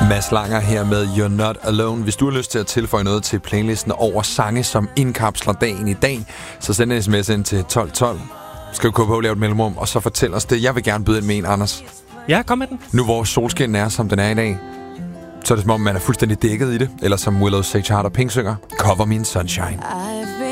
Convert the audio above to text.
Mads Langer her med You're Not Alone. Hvis du har lyst til at tilføje noget til playlisten over sange, som indkapsler dagen i dag, så send en sms ind til 1212. Skriv KP, lave et mellemrum, og så fortæl os det. Jeg vil gerne byde ind med en, Anders. Ja, kom med den. Nu hvor solskin er, som den er i dag, så er det som om, man er fuldstændig dækket i det. Eller som Willow Sage Hart og Pink synger, Cover Me in Sunshine. I've